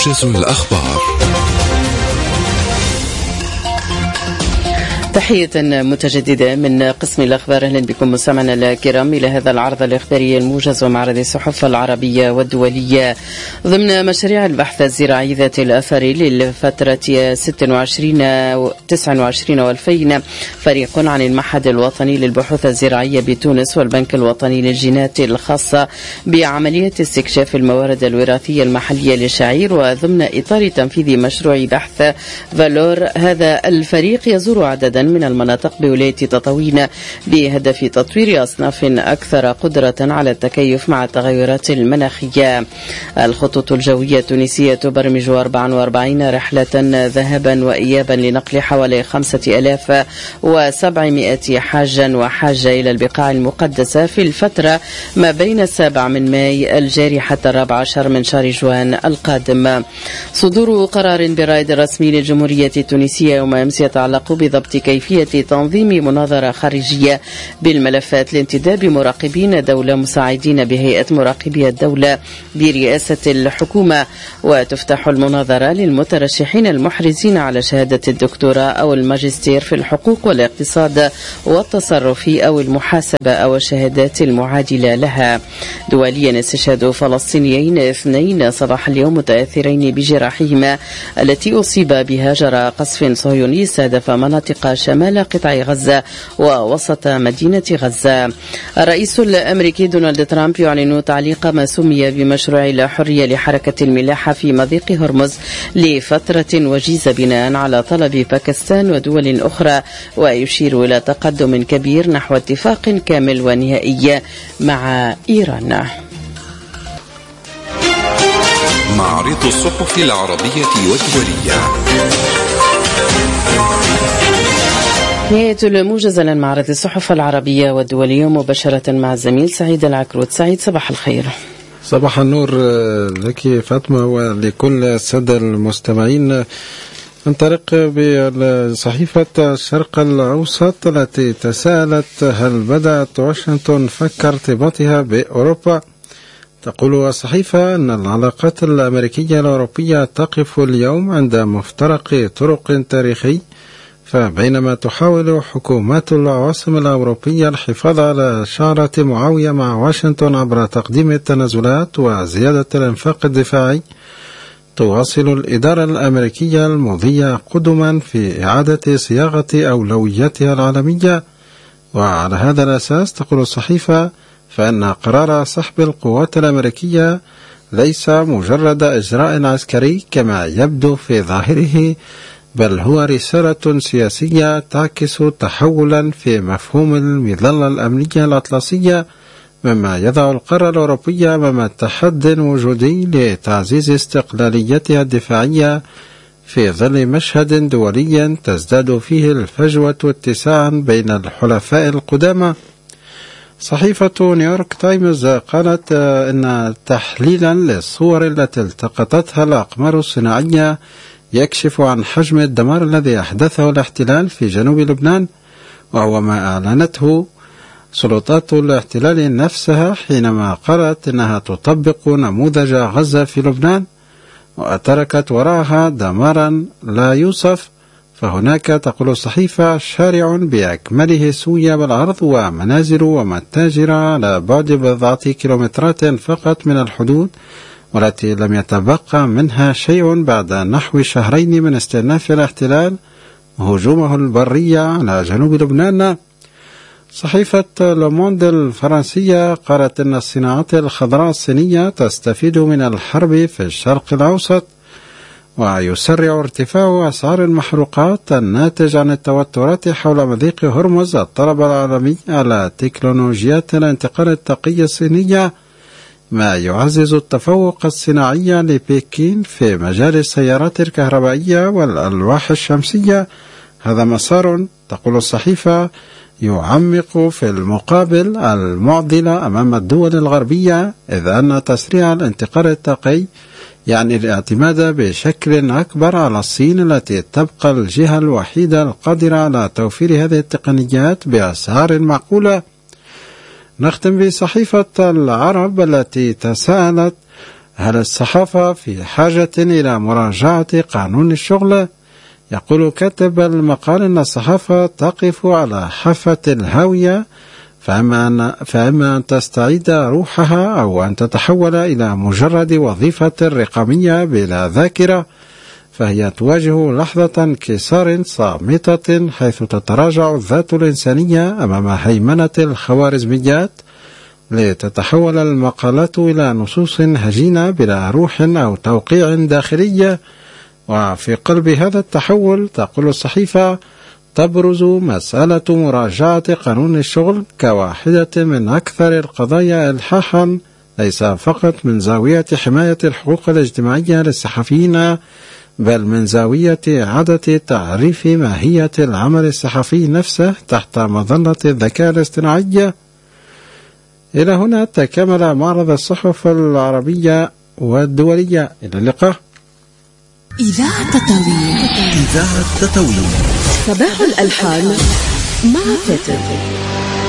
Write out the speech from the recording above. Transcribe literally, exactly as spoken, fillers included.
موجز الأخبار. تحية متجددة من قسم الأخبار. أهلا بكم مستمعينا الكرام إلى هذا العرض الإخباري الموجز ومعرض الصحف العربية والدولية. ضمن مشاريع البحث الزراعي ذات الأثر للفترة ستة وعشرين تسعة وعشرين وألفين، فريق عن المعهد الوطني للبحوث الزراعية بتونس والبنك الوطني للجينات الخاصة بعملية استكشاف الموارد الوراثية المحلية للشعير، وضمن إطار تنفيذ مشروع بحث فالور. هذا الفريق يزور عددا من المناطق بولاية تطاوين بهدف تطوير أصناف أكثر قدرة على التكيف مع التغيرات المناخية. الخطوط الجوية التونسية تبرمج أربعة وأربعين رحلة ذهابا وإيابا لنقل حوالي خمسة آلاف وسبعمائة حاج وحاجة إلى البقاع المقدسة في الفترة ما بين السابع من ماي الجاري حتى الرابع عشر من شهر جوان القادم. صدور قرار بالرائد الرسمي للجمهورية التونسية يوم أمس يتعلق بضبط كيفية تنظيم مناظرة خارجية بالملفات لانتداب مراقبين دولة مساعدين بهيئة مراقبي الدولة برئاسة الحكومة، وتفتح المناظرة للمترشحين المحرزين على شهادة الدكتوراه أو الماجستير في الحقوق والاقتصاد والتصرف أو المحاسبة أو الشهادات المعادلة لها. دوليا استشهاد فلسطينيين اثنين صباح اليوم متأثرين بجراحهما التي أصيب بها جراء قصف صهيوني استهدف مناطق شمال قطاع غزة ووسط مدينة غزة. الرئيس الأمريكي دونالد ترامب يعلن تعليق ما سمي بمشروع الحرية لحركة الملاحة في مضيق هرمز لفترة وجيزة بناء على طلب باكستان ودول أخرى، ويشير إلى تقدم كبير نحو اتفاق كامل ونهائي مع إيران. معرض الصحف العربية والدولية. نهاية الموجز لن معرض الصحف العربية والدولية مباشرة مع الزميل سعيد العكروت. سعيد، صباح الخير. صباح النور لك فاطمة ولكل السادة المستمعين. ننطلق بصحيفة الشرق الأوسط التي تساءلت هل بدأت واشنطن فك ارتباطها بأوروبا. تقول الصحيفة أن العلاقات الأمريكية الأوروبية تقف اليوم عند مفترق طرق تاريخي، فبينما تحاول حكومات العواصم الأوروبية الحفاظ على شعرة معاوية مع واشنطن عبر تقديم التنازلات وزيادة الإنفاق الدفاعي، تواصل الإدارة الأمريكية المضي قدما في إعادة صياغة أولوياتها العالمية. وعلى هذا الأساس تقول الصحيفة فإن قرار سحب القوات الأمريكية ليس مجرد إجراء عسكري كما يبدو في ظاهره، بل هو رسالة سياسية تعكس تحولا في مفهوم المظلة الأمنية الأطلسية، مما يضع القارة الأوروبية أمام تحد وجودي لتعزيز استقلاليتها الدفاعية في ظل مشهد دولي تزداد فيه الفجوة اتساعا بين الحلفاء القدامى. صحيفة نيويورك تايمز قالت إن تحليلا للصور التي التقطتها الأقمار الصناعية يكشف عن حجم الدمار الذي أحدثه الاحتلال في جنوب لبنان، وهو ما أعلنته سلطات الاحتلال نفسها حينما قالت إنها تطبق نموذج غزة في لبنان، وتركت وراءها دمارا لا يوصف. فهناك تقول الصحيفة شارع بأكمله سوية بالعرض ومنازل ومتاجر على بعد بضعة كيلومترات فقط من الحدود، والتي لم يتبقى منها شيء بعد نحو شهرين من استئناف الاحتلال وهجومه البري على جنوب لبنان. صحيفة لوموند الفرنسية قالت إن الصناعات الخضراء الصينية تستفيد من الحرب في الشرق الأوسط، ويسرع ارتفاع أسعار المحروقات الناتج عن التوترات حول مضيق هرمز الطلب العالمي على تكنولوجيات الانتقال الطاقي الصينية، ما يعزز التفوق الصناعي لبكين في مجال السيارات الكهربائية والألواح الشمسية. هذا مسار تقول الصحيفة يعمق في المقابل المعضلة أمام الدول الغربية، إذ أن تسريع الانتقال الطاقي يعني الاعتماد بشكل أكبر على الصين التي تبقى الجهة الوحيدة القادرة على توفير هذه التقنيات بأسعار معقولة. نختم بصحيفة العرب التي تساءلت هل الصحافة في حاجة إلى مراجعة قانون الشغل؟ يقول كاتب المقال أن الصحافة تقف على حافة الهاوية، فإما أن, فإما أن تستعيد روحها أو أن تتحول إلى مجرد وظيفة رقمية بلا ذاكرة، فهي تواجه لحظة انكسار صامتة حيث تتراجع الذات الإنسانية أمام هيمنة الخوارزميات، لتتحول المقالات إلى نصوص هجينة بلا روح أو توقيع داخلي. وفي قلب هذا التحول تقول الصحيفة تبرز مسألة مراجعة قانون الشغل كواحدة من أكثر القضايا إلحاحا، ليس فقط من زاوية حماية الحقوق الاجتماعية للصحفيين، بل من زاوية إعادة تعريف ماهية العمل الصحفي نفسه تحت مظلة الذكاء الاصطناعي. إلى هنا تكمل معرض الصحف العربية والدولية. إلى اللقاء. إذاعة تطاوين. إذاعة تطاوين. صباح الألحان مع فاتن.